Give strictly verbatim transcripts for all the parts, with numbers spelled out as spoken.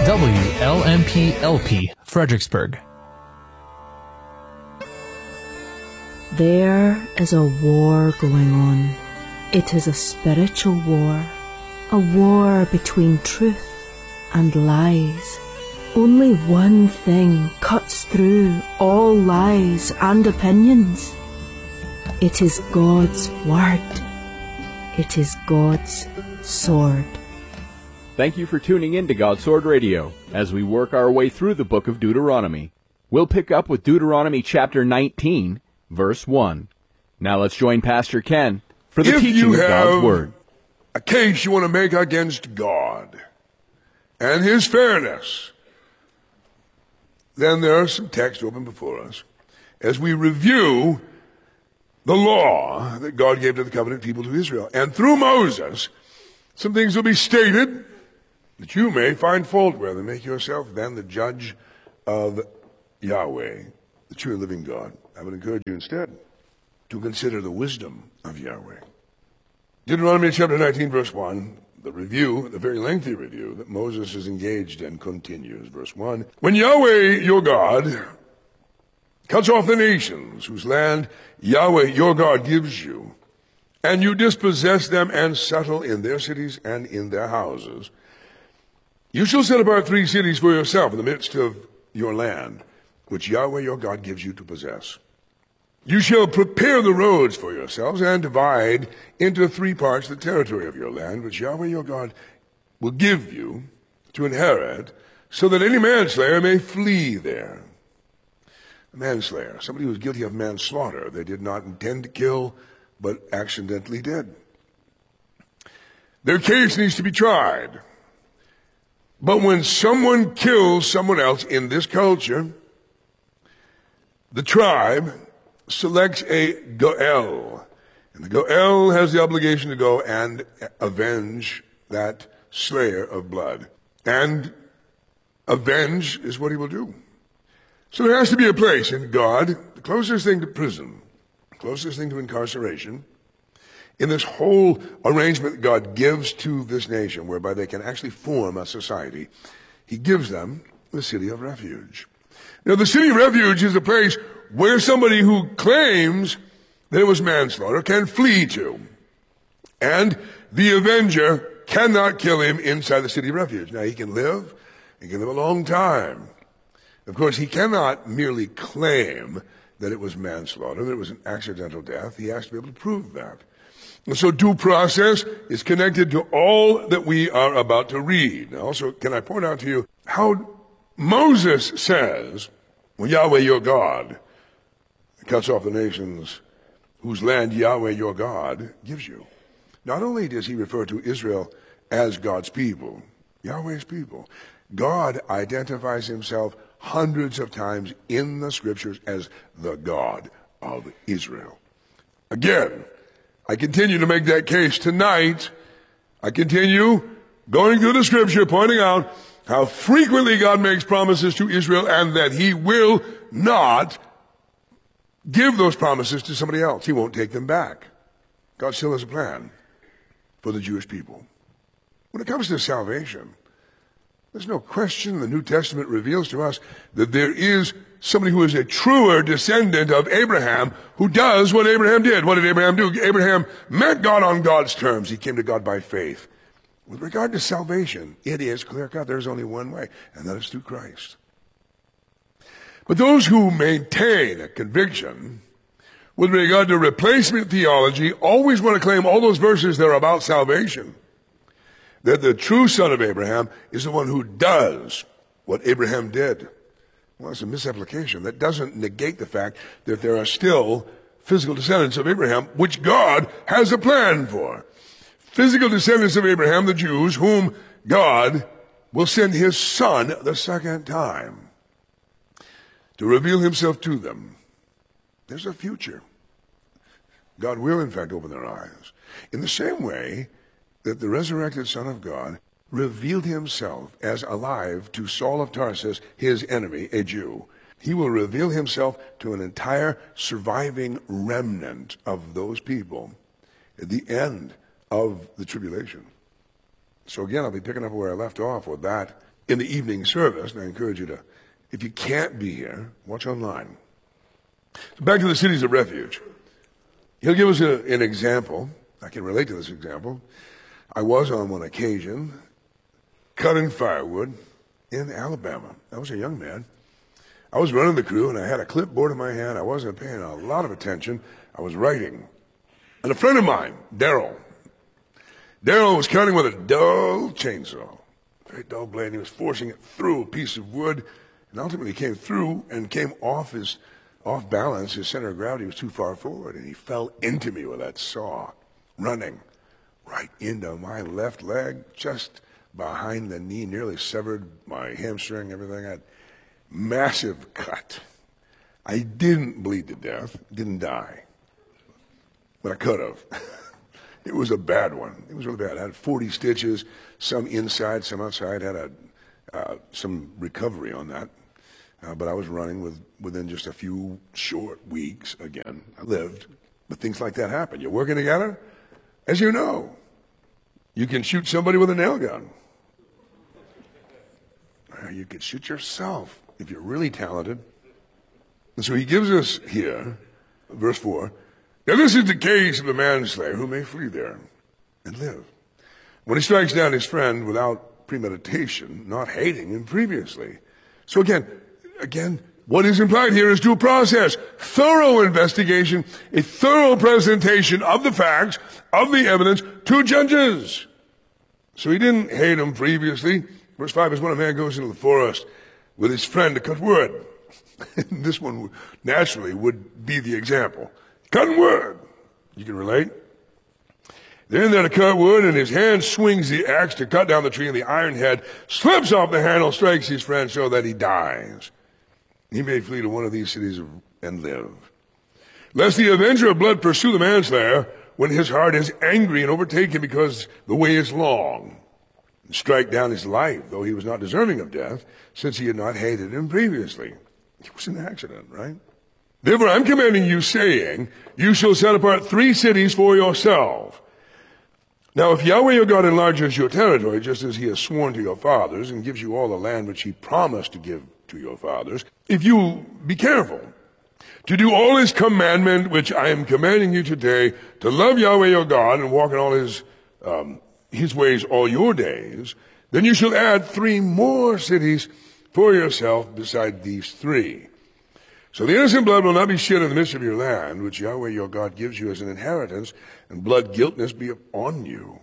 W L M P L P, Fredericksburg. There is a war going on. It is a spiritual war, a war between truth and lies. Only one thing cuts through all lies and opinions. It is God's Word. It is God's sword. Thank you for tuning in to God's Sword Radio as we work our way through the book of Deuteronomy. We'll pick up with Deuteronomy chapter nineteen, verse one. Now let's join Pastor Ken for the if teaching you of have God's Word. A case you want to make against God and His fairness, then there are some texts open before us as we review the law that God gave to the covenant people to Israel. And through Moses, some things will be stated that you may find fault with and make yourself then the judge of Yahweh, the true and living God. I would encourage you instead to consider the wisdom of Yahweh. Deuteronomy chapter nineteen, verse one, the review, the very lengthy review that Moses is engaged in continues. Verse one, when Yahweh your God cuts off the nations whose land Yahweh your God gives you, and you dispossess them and settle in their cities and in their houses, you shall set apart three cities for yourself in the midst of your land, which Yahweh your God gives you to possess. You shall prepare the roads for yourselves and divide into three parts the territory of your land, which Yahweh your God will give you to inherit, so that any manslayer may flee there. A manslayer, somebody who was guilty of manslaughter. They did not intend to kill, but accidentally did. Their case needs to be tried. But when someone kills someone else in this culture, the tribe selects a goel. And the goel has the obligation to go and avenge that slayer of blood. And avenge is what he will do. So there has to be a place in God, the closest thing to prison, the closest thing to incarceration, in this whole arrangement that God gives to this nation, whereby they can actually form a society. He gives them the city of refuge. Now, the city of refuge is a place where somebody who claims that it was manslaughter can flee to. And the avenger cannot kill him inside the city of refuge. Now, he can live, he can live a long time. Of course, he cannot merely claim that it was manslaughter, that it was an accidental death. He has to be able to prove that. And so due process is connected to all that we are about to read. Now, also, can I point out to you how Moses says, when Yahweh your God cuts off the nations whose land Yahweh your God gives you. Not only does he refer to Israel as God's people, Yahweh's people, God identifies himself hundreds of times in the scriptures as the God of Israel. Again, I continue to make that case tonight. I continue going through the scripture, pointing out how frequently God makes promises to Israel and that he will not give those promises to somebody else. He won't take them back. God still has a plan for the Jewish people. When it comes to salvation, there's no question the New Testament reveals to us that there is somebody who is a truer descendant of Abraham who does what Abraham did. What did Abraham do? Abraham met God on God's terms. He came to God by faith. With regard to salvation, it is clear-cut. There's only one way, and that is through Christ. But those who maintain a conviction with regard to replacement theology always want to claim all those verses that are about salvation. That the true son of Abraham is the one who does what Abraham did. Well, that's a misapplication. That doesn't negate the fact that there are still physical descendants of Abraham, which God has a plan for. Physical descendants of Abraham, the Jews, whom God will send his son the second time to reveal himself to them. There's a future. God will, in fact, open their eyes. In the same way that the resurrected Son of God revealed himself as alive to Saul of Tarsus, his enemy, a Jew, he will reveal himself to an entire surviving remnant of those people at the end of the tribulation. So again, I'll be picking up where I left off with that in the evening service, and I encourage you to, if you can't be here, watch online. So back to the cities of refuge. He'll give us a, an example. I can relate to this example. I was on one occasion cutting firewood in Alabama. I was a young man. I was running the crew, and I had a clipboard in my hand. I wasn't paying a lot of attention. I was writing. And a friend of mine, Daryl, Daryl was cutting with a dull chainsaw, very dull blade. He was forcing it through a piece of wood, and ultimately came through and came off his off balance. His center of gravity was too far forward, and he fell into me with that saw, running right into my left leg, just behind the knee, nearly severed my hamstring, everything. I had massive cut. I didn't bleed to death, didn't die, but I could have. It was a bad one. It was really bad. I had forty stitches, some inside, some outside. Had a uh, some recovery on that. Uh, but I was running with within just a few short weeks again. I lived, but things like that happen. You're working together, as you know. You can shoot somebody with a nail gun. Uh, you can shoot yourself if you're really talented. And so he gives us here, verse four, now this is the case of the manslayer who may flee there and live. When he strikes down his friend without premeditation, not hating him previously. So again, Again, what is implied here is due process, thorough investigation, a thorough presentation of the facts, of the evidence to judges. So he didn't hate him previously. Verse five is when a man goes into the forest with his friend to cut wood. This one naturally would be the example. Cutting wood. You can relate? They're in there to cut wood, and his hand swings the axe to cut down the tree, and the iron head slips off the handle, strikes his friend so that he dies. He may flee to one of these cities and live. Lest the avenger of blood pursue the manslayer when his heart is angry and overtake him because the way is long, and strike down his life, though he was not deserving of death, since he had not hated him previously. It was an accident, right? Therefore I'm commanding you, saying, you shall set apart three cities for yourself. Now if Yahweh your God enlarges your territory, just as he has sworn to your fathers, and gives you all the land which he promised to give to your fathers, if you be careful to do all his commandment, which I am commanding you today, to love Yahweh your God and walk in all his, um, his ways all your days, then you shall add three more cities for yourself beside these three. So the innocent blood will not be shed in the midst of your land, which Yahweh your God gives you as an inheritance, and blood guiltness be upon you.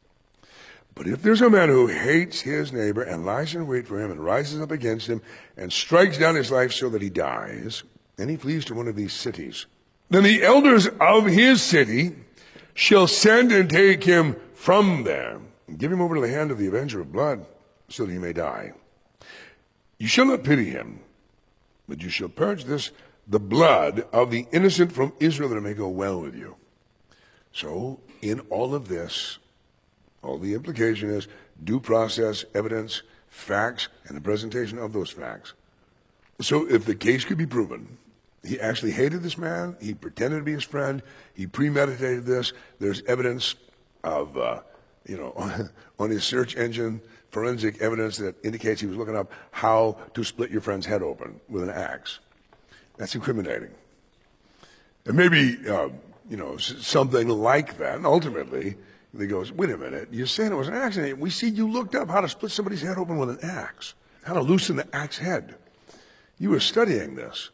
But if there's a man who hates his neighbor and lies in wait for him and rises up against him and strikes down his life so that he dies, and he flees to one of these cities, then the elders of his city shall send and take him from there and give him over to the hand of the avenger of blood so that he may die. You shall not pity him, but you shall purge this, the blood of the innocent from Israel, that it may go well with you. So in all of this, all the implication is due process, evidence, facts, and the presentation of those facts. So if the case could be proven, he actually hated this man, he pretended to be his friend, he premeditated this, there's evidence of, uh, you know, on, on his search engine, forensic evidence that indicates he was looking up how to split your friend's head open with an axe. That's incriminating. And maybe, uh, you know, something like that, and ultimately, he goes, wait a minute, you're saying it was an accident. We see you looked up how to split somebody's head open with an axe, how to loosen the axe head. You were studying this.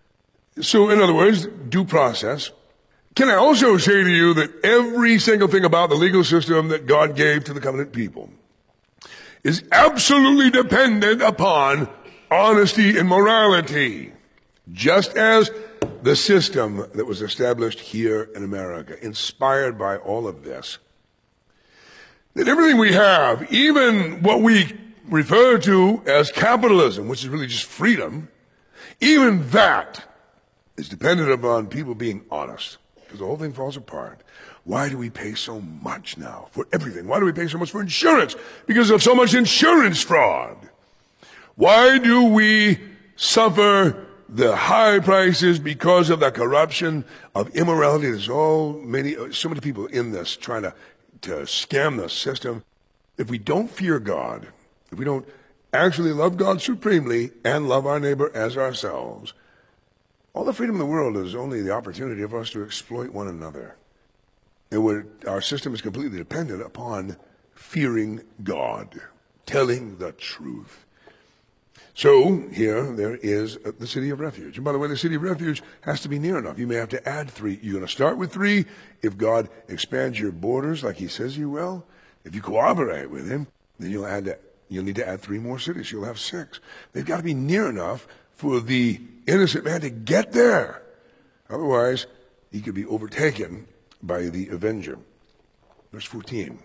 So, in other words, due process. Can I also say to you that every single thing about the legal system that God gave to the covenant people is absolutely dependent upon honesty and morality, just as the system that was established here in America, inspired by all of this. That everything we have, even what we refer to as capitalism, which is really just freedom, even that is dependent upon people being honest, because the whole thing falls apart. Why do we pay so much now for everything? Why do we pay so much for insurance? Because of so much insurance fraud. Why do we suffer the high prices? Because of the corruption of immorality. There's all many, so many people in this trying to, to scam the system. If we don't fear God, if we don't actually love God supremely and love our neighbor as ourselves, all the freedom in the world is only the opportunity for us to exploit one another. And where our system is completely dependent upon fearing God, telling the truth. So here there is the city of refuge. And by the way, the city of refuge has to be near enough. You may have to add three. You're going to start with three. If God expands your borders like he says you will, if you cooperate with him, then you'll add that. You'll need to add three more cities. You'll have six. They've got to be near enough for the innocent man to get there. Otherwise, he could be overtaken by the avenger. Verse fourteen.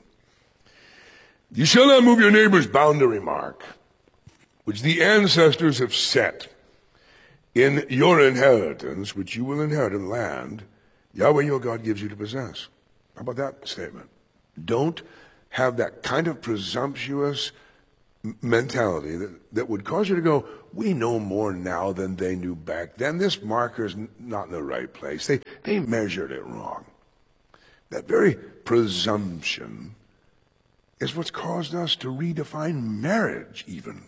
You shall not move your neighbor's boundary mark, which the ancestors have set in your inheritance, which you will inherit in the land Yahweh your God gives you to possess. How about that statement? Don't have that kind of presumptuous mentality that, that would cause you to go, we know more now than they knew back then. This marker's not in the right place. They, they measured it wrong. That very presumption is what's caused us to redefine marriage even.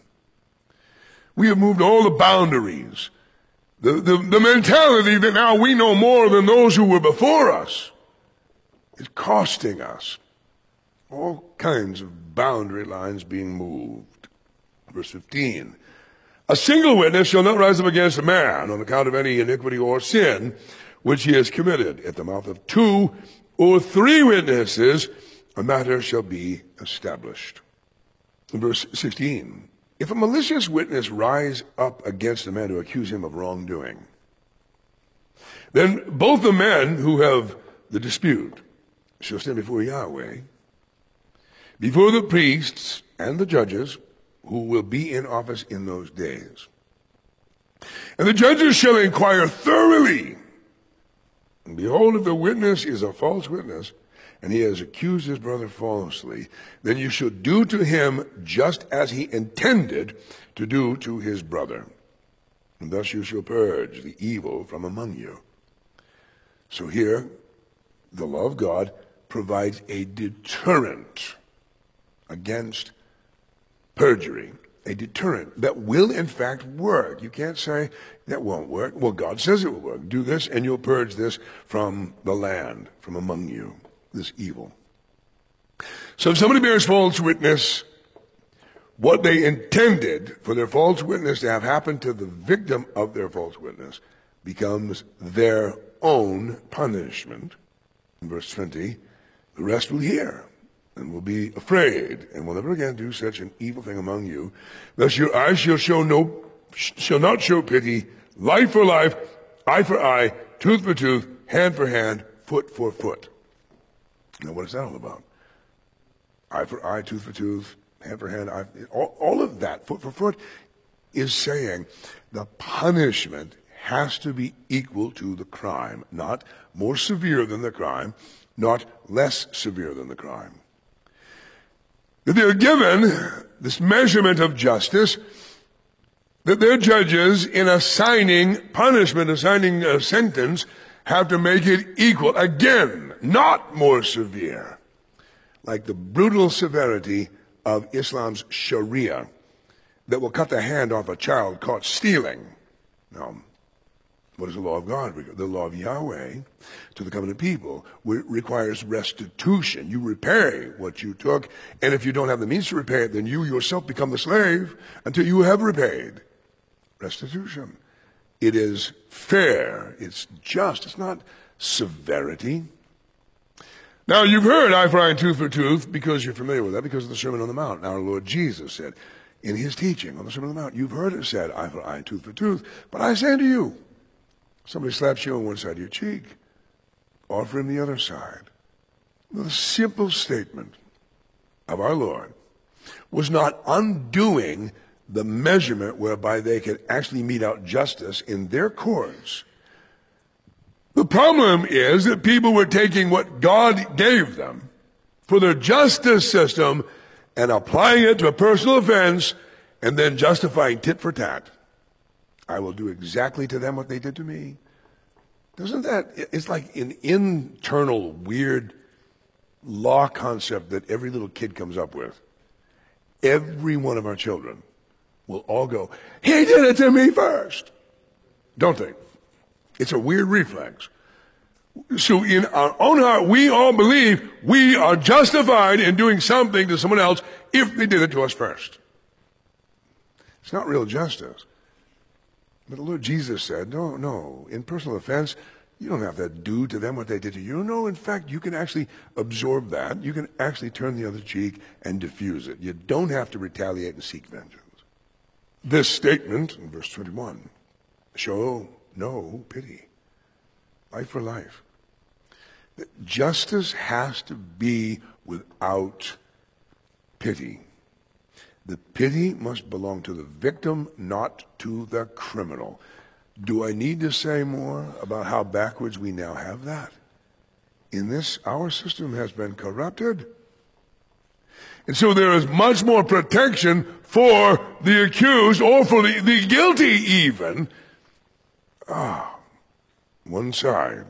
We have moved all the boundaries. The, the, the mentality that now we know more than those who were before us is costing us all kinds of boundary lines being moved. Verse fifteen. A single witness shall not rise up against a man on account of any iniquity or sin which he has committed. At the mouth of two or three witnesses a matter shall be established. Verse sixteen. If a malicious witness rise up against a man to accuse him of wrongdoing, then both the men who have the dispute shall stand before Yahweh, before the priests and the judges who will be in office in those days. And the judges shall inquire thoroughly. And behold, if the witness is a false witness, and he has accused his brother falsely, then you shall do to him just as he intended to do to his brother. And thus you shall purge the evil from among you. So here, the law of God provides a deterrent against perjury, a deterrent that will in fact work. You can't say that won't work. Well, God says it will work. Do this and you'll purge this from the land, from among you, this evil. So if somebody bears false witness, what they intended for their false witness to have happened to the victim of their false witness becomes their own punishment. In verse twenty, the rest will hear and will be afraid, and will never again do such an evil thing among you. Thus your eyes shall show no, shall not show pity, life for life, eye for eye, tooth for tooth, hand for hand, foot for foot. Now what is that all about? Eye for eye, tooth for tooth, hand for hand, eye for, all, all of that, foot for foot, is saying the punishment has to be equal to the crime, not more severe than the crime, not less severe than the crime. That they're given this measurement of justice, that their judges, in assigning punishment, assigning a sentence, have to make it equal. Again, not more severe, like the brutal severity of Islam's Sharia that will cut the hand off a child caught stealing. Now, what is the law of God? The law of Yahweh to the covenant people requires restitution. You repay what you took, and if you don't have the means to repay it, then you yourself become the slave until you have repaid. Restitution. It is fair. It's just. It's not severity. Now, you've heard eye for eye and tooth for tooth because you're familiar with that, because of the Sermon on the Mount. Our Lord Jesus said in his teaching on the Sermon on the Mount, you've heard it said, eye for eye and tooth for tooth, but I say unto you, somebody slaps you on one side of your cheek, offer him the other side. The simple statement of our Lord was not undoing the measurement whereby they could actually mete out justice in their courts. The problem is that people were taking what God gave them for their justice system and applying it to a personal offense and then justifying tit for tat. I will do exactly to them what they did to me. Doesn't that, it's like an internal weird law concept that every little kid comes up with. Every one of our children will all go, he did it to me first. Don't they? It's a weird reflex. So in our own heart, we all believe we are justified in doing something to someone else if they did it to us first. It's not real justice. But the Lord Jesus said, no, no, in personal offense, you don't have to do to them what they did to you. No, in fact, you can actually absorb that. You can actually turn the other cheek and diffuse it. You don't have to retaliate and seek vengeance. This statement, in verse twenty-one, show no pity. Life for life. Justice has to be without pity. The pity must belong to the victim, not to the criminal. Do I need to say more about how backwards we now have that? In this, our system has been corrupted. And so there is much more protection for the accused or for the, the guilty even. Ah, one side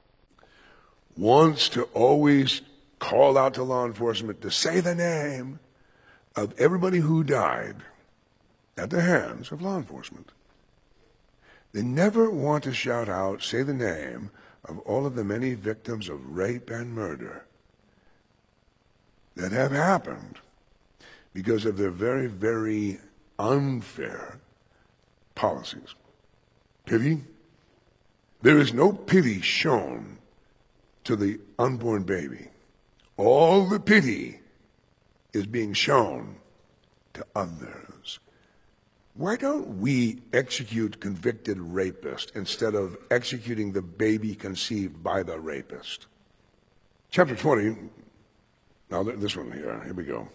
wants to always call out to law enforcement to say the name of everybody who died at the hands of law enforcement. They never want to shout out, say the name of all of the many victims of rape and murder that have happened because of their very, very unfair policies. Pity? There is no pity shown to the unborn baby. All the pity is being shown to others. Why don't we execute convicted rapists instead of executing the baby conceived by the rapist? Chapter twenty, now this one here, here we go.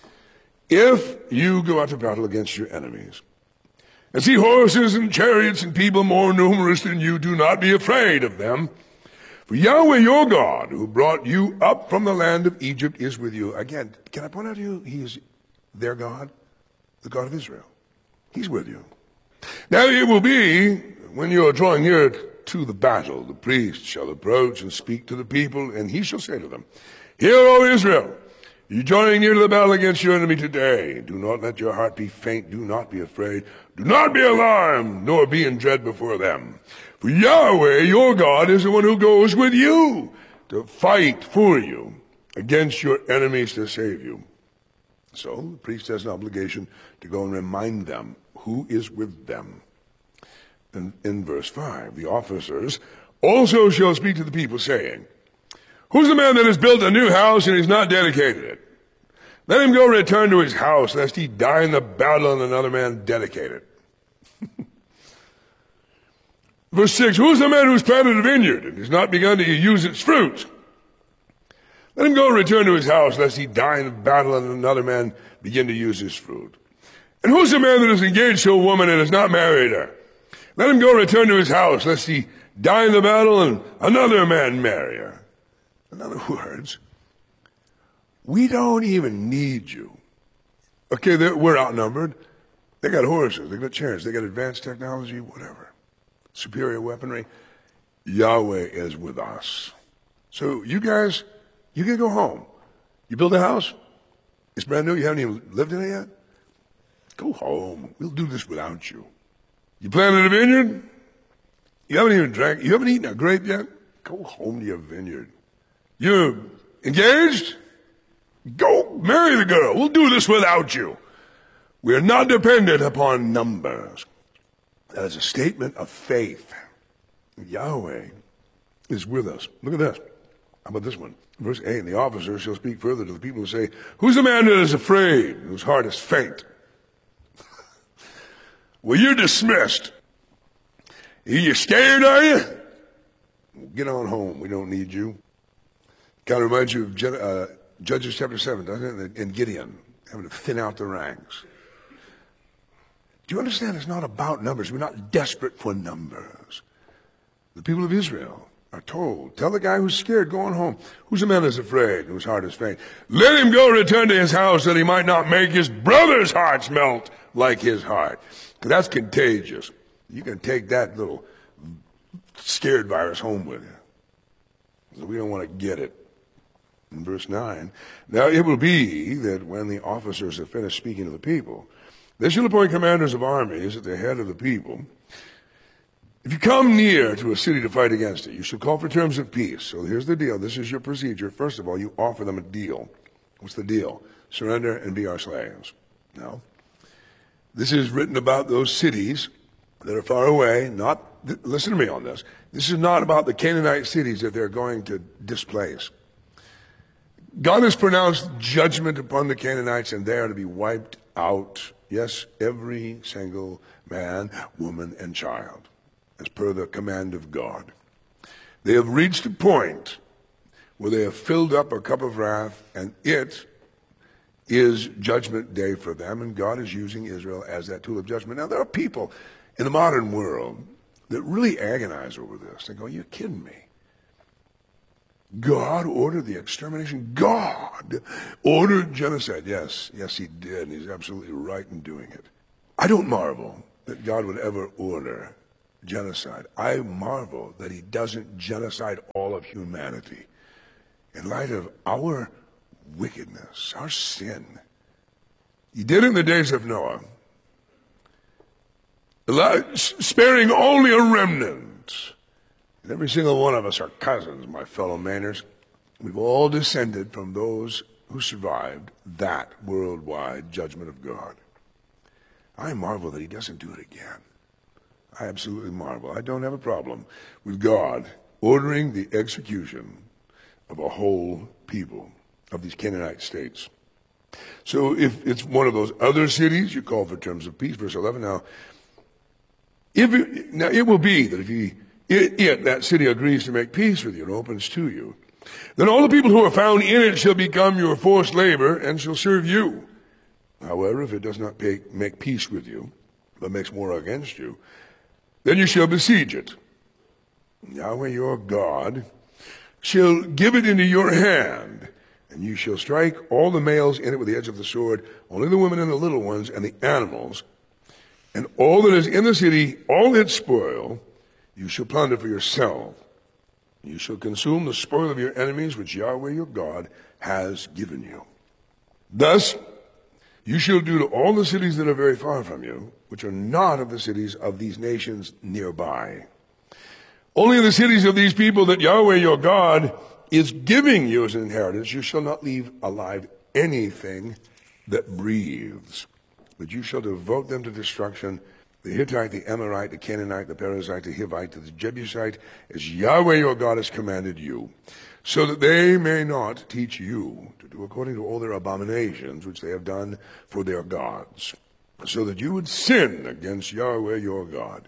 If you go out to battle against your enemies and see horses and chariots and people more numerous than you, do not be afraid of them. For Yahweh your God, who brought you up from the land of Egypt, is with you. Again, can I point out to you, he is their God, the God of Israel. He's with you. Now it will be, when you are drawing near to the battle, the priest shall approach and speak to the people, and he shall say to them, Hear, O Israel, you drawing near to the battle against your enemy today. Do not let your heart be faint. Do not be afraid. Do not be alarmed, nor be in dread before them. For Yahweh, your God, is the one who goes with you to fight for you against your enemies to save you. So the priest has an obligation to go and remind them who is with them. And in verse five, the officers also shall speak to the people, saying, Who's the man that has built a new house and has not dedicated it? Let him go return to his house, lest he die in the battle and another man dedicate it. Verse six, Who's the man who's planted a vineyard and has not begun to use its fruit? Let him go return to his house, lest he die in the battle and another man begin to use his fruit. And who's the man that is engaged to a woman and has not married her? Let him go return to his house, lest he die in the battle and another man marry her. In other words, we don't even need you. Okay, we're outnumbered. They got horses, they got chariots, they got advanced technology, whatever. Superior weaponry. Yahweh is with us. So you guys, you can go home. You build a house. It's brand new. You haven't even lived in it yet. Go home. We'll do this without you. You planted a vineyard. You haven't even drank. You haven't eaten a grape yet. Go home to your vineyard. You're engaged. Go marry the girl. We'll do this without you. We're not dependent upon numbers. That is a statement of faith. Yahweh is with us. Look at this. How about this one? Verse eight, and the officer shall speak further to the people and say, Who's the man that is afraid, whose heart is faint? Well, you're dismissed. Are you scared, are you? Get on home. We don't need you. Kind of reminds you of uh, Judges chapter seven, doesn't it? And Gideon, having to thin out the ranks. Do you understand? It's not about numbers. We're not desperate for numbers. The people of Israel are told, tell the guy who's scared, go on home. Who's the man that's afraid, whose heart is faint? Let him go return to his house that he might not make his brother's hearts melt like his heart. Because that's contagious. You can take that little scared virus home with you. So we don't want to get it. In verse nine, now it will be that when the officers have finished speaking to the people, They shall appoint commanders of armies at the head of the people. If you come near to a city to fight against it, you shall call for terms of peace. So here's the deal. This is your procedure. First of all, you offer them a deal. What's the deal? Surrender and be our slaves. Now, this is written about those cities that are far away. Not, listen to me on this. This is not about the Canaanite cities that they're going to displace. God has pronounced judgment upon the Canaanites, and they are to be wiped out. Yes, every single man, woman, and child, as per the command of God. They have reached a point where they have filled up a cup of wrath, and it is judgment day for them, and God is using Israel as that tool of judgment. Now, there are people in the modern world that really agonize over this. They go, you're kidding me. God ordered the extermination. God ordered genocide. Yes, yes, he did, and he's absolutely right in doing it. I don't marvel that God would ever order genocide. I marvel that he doesn't genocide all of humanity in light of our wickedness, our sin. He did it in the days of Noah, sparing only a remnant. And every single one of us are cousins, my fellow Mainers. We've all descended from those who survived that worldwide judgment of God. I marvel that he doesn't do it again. I absolutely marvel. I don't have a problem with God ordering the execution of a whole people of these Canaanite states. So if it's one of those other cities, you call for terms of peace. Verse eleven, now, if it, now it will be that if he, it, it, that city agrees to make peace with you and opens to you, then all the people who are found in it shall become your forced labor and shall serve you. However, if it does not pay, make peace with you, but makes war against you, then you shall besiege it. Yahweh your God shall give it into your hand, and you shall strike all the males in it with the edge of the sword, only the women and the little ones and the animals, and all that is in the city, all its spoil, you shall plunder for yourself. You shall consume the spoil of your enemies, which Yahweh your God has given you. Thus, you shall do to all the cities that are very far from you, which are not of the cities of these nations nearby. Only in the cities of these people that Yahweh your God is giving you as an inheritance, you shall not leave alive anything that breathes, but you shall devote them to destruction, the Hittite, the Amorite, the Canaanite, the Perizzite, the Hivite, the Jebusite, as Yahweh your God has commanded you, so that they may not teach you to do according to all their abominations which they have done for their gods, so that you would sin against Yahweh your God.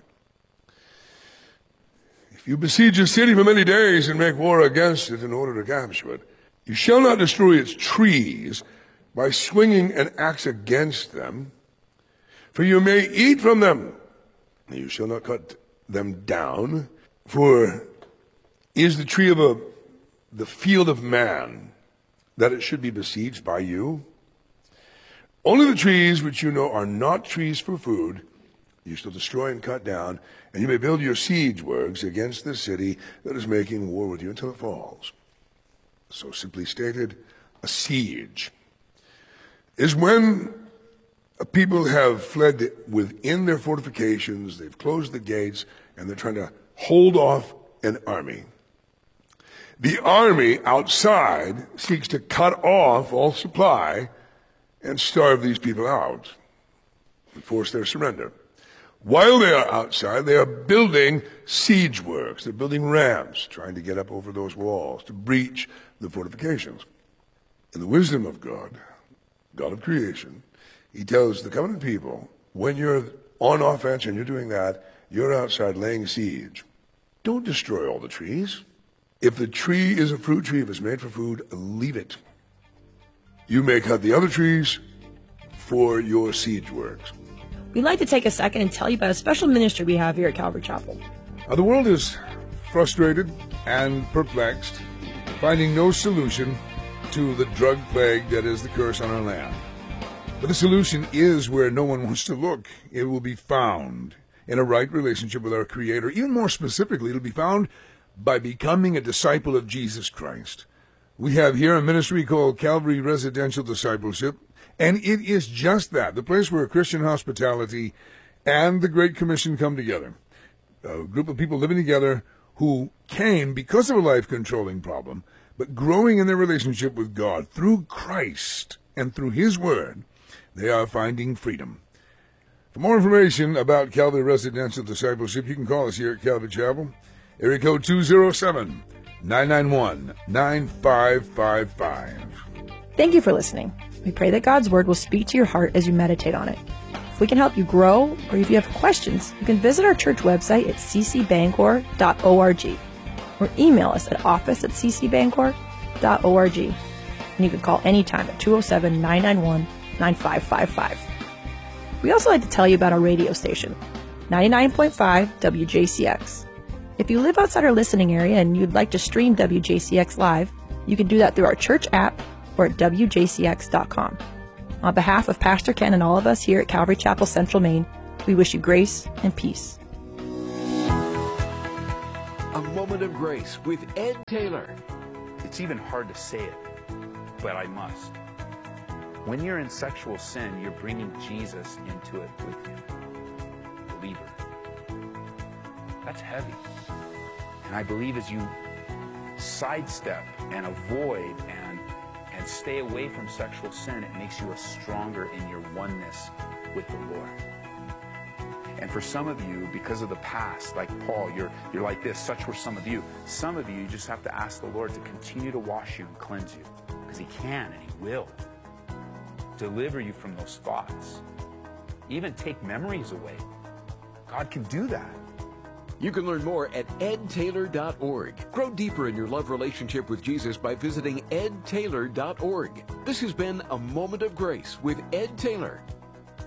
If you besiege a city for many days and make war against it in order to capture it, you shall not destroy its trees by swinging an axe against them, for you may eat from them. You shall not cut them down, for is the tree of a, the field of man, that it should be besieged by you? Only the trees which you know are not trees for food, you shall destroy and cut down, and you may build your siege works against the city that is making war with you until it falls. So simply stated, a siege is when people have fled within their fortifications, they've closed the gates, and they're trying to hold off an army. The army outside seeks to cut off all supply and starve these people out and force their surrender. While they are outside, they are building siege works. They're building ramps, trying to get up over those walls, to breach the fortifications. In the wisdom of God, God of creation, he tells the covenant people, when you're on offense and you're doing that, you're outside laying siege. Don't destroy all the trees. If the tree is a fruit tree, if it's made for food, leave it. You may cut the other trees for your siege works. We'd like to take a second and tell you about a special ministry we have here at Calvary Chapel. Now, the world is frustrated and perplexed, finding no solution to the drug plague that is the curse on our land. But the solution is where no one wants to look. It will be found in a right relationship with our Creator. Even more specifically, it will be found by becoming a disciple of Jesus Christ. We have here a ministry called Calvary Residential Discipleship, And it is just that, the place where Christian hospitality and the Great Commission come together. A group of people living together who came because of a life-controlling problem, but growing in their relationship with God through Christ and through His Word, they are finding freedom. For more information about Calvary Residential Discipleship, you can call us here at Calvary Chapel. Area code two oh seven, nine nine one, nine five five five. Thank you for listening. We pray that God's Word will speak to your heart as you meditate on it. If we can help you grow, or if you have questions, you can visit our church website at c c bangor dot org or email us at office at c c bangor dot org. And you can call anytime at two oh seven, nine nine one, nine five five five. We also like to tell you about our radio station, ninety-nine point five W J C X. If you live outside our listening area and you'd like to stream W J C X live, you can do that through our church app or at w j c x dot com. On behalf of Pastor Ken and all of us here at Calvary Chapel Central Maine, we wish you grace and peace. A Moment of Grace with Ed Taylor. It's even hard to say it, but I must. When you're in sexual sin, you're bringing Jesus into it with you. Believer. That's heavy. And I believe as you sidestep and avoid and, and stay away from sexual sin, it makes you a stronger in your oneness with the Lord. And for some of you, because of the past, like Paul, you're, you're like this. Such were some of you. Some of you, you just have to ask the Lord to continue to wash you and cleanse you. Because He can and He will. Deliver you from those thoughts. Even take memories away. God can do that. You can learn more at ed taylor dot org. Grow deeper in your love relationship with Jesus by visiting ed taylor dot org. This has been A Moment of Grace with Ed Taylor.